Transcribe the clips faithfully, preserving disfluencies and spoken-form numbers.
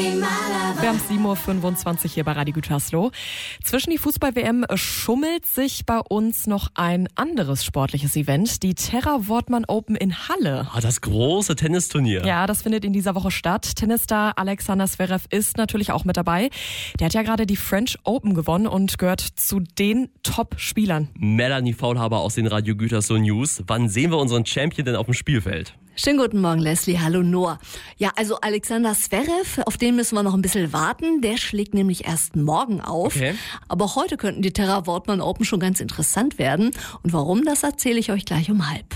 Wir haben sieben Uhr fünfundzwanzig hier bei Radio Gütersloh. Zwischen die Fußball-W M schummelt sich bei uns noch ein anderes sportliches Event, die Terra Wortmann Open in Halle. Ah, das große Tennisturnier. Ja, das findet in dieser Woche statt. Tennisstar Alexander Zverev ist natürlich auch mit dabei. Der hat ja gerade die French Open gewonnen und gehört zu den Top-Spielern. Melanie Faulhaber aus den Radio Gütersloh News. Wann sehen wir unseren Champion denn auf dem Spielfeld? Schönen guten Morgen, Leslie. Hallo, Noah. Ja, also Alexander Zverev, auf den müssen wir noch ein bisschen warten. Der schlägt nämlich erst morgen auf. Okay. Aber heute könnten die Terra Wortmann Open schon ganz interessant werden. Und warum, das erzähle ich euch gleich um halb.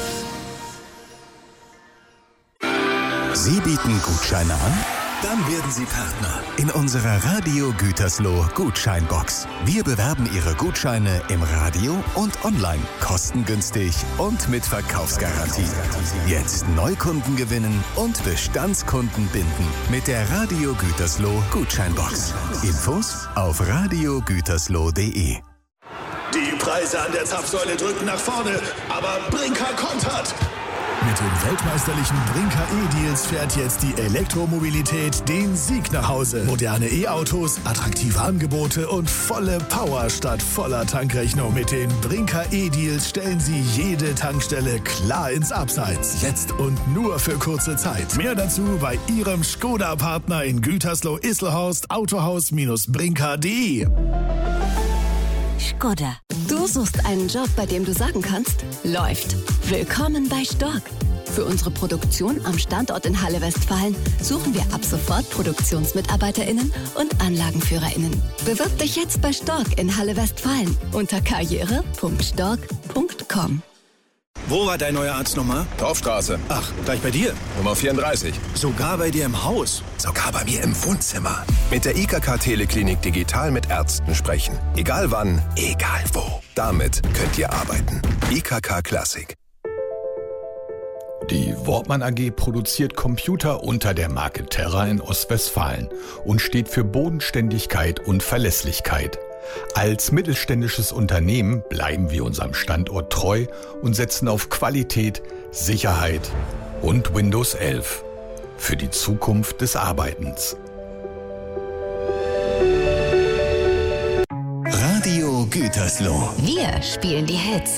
Sie bieten Gutscheine an? Dann werden Sie Partner in unserer Radio Gütersloh Gutscheinbox. Wir bewerben Ihre Gutscheine im Radio und online, kostengünstig und mit Verkaufsgarantie. Jetzt Neukunden gewinnen und Bestandskunden binden mit der Radio Gütersloh Gutscheinbox. Infos auf radio gütersloh punkt de. Die Preise an der Zapfsäule drücken nach vorne, aber Brinker kontert. Mit den weltmeisterlichen Brinker E-Deals fährt jetzt die Elektromobilität den Sieg nach Hause. Moderne E-Autos, attraktive Angebote und volle Power statt voller Tankrechnung. Mit den Brinker E-Deals stellen Sie jede Tankstelle klar ins Abseits. Jetzt und nur für kurze Zeit. Mehr dazu bei Ihrem Skoda-Partner in Gütersloh, Isselhorst, Autohaus-brinker punkt de. Skoda. Du suchst einen Job, bei dem du sagen kannst, läuft. Willkommen bei Stork. Für unsere Produktion am Standort in Halle Westfalen suchen wir ab sofort ProduktionsmitarbeiterInnen und AnlagenführerInnen. Bewirb dich jetzt bei Stork in Halle Westfalen unter karriere punkt stork punkt com. Wo war dein neuer Arzt nochmal? Dorfstraße. Ach, gleich bei dir? Nummer vierunddreißig. Sogar bei dir im Haus? Sogar bei mir im Wohnzimmer. Mit der I K K-Teleklinik digital mit Ärzten sprechen. Egal wann, egal wo. Damit könnt ihr arbeiten. I K K Classic. Die Wortmann A G produziert Computer unter der Marke Terra in Ostwestfalen und steht für Bodenständigkeit und Verlässlichkeit. Als mittelständisches Unternehmen bleiben wir unserem Standort treu und setzen auf Qualität, Sicherheit und Windows elf für die Zukunft des Arbeitens. Radio Gütersloh. Wir spielen die Hits.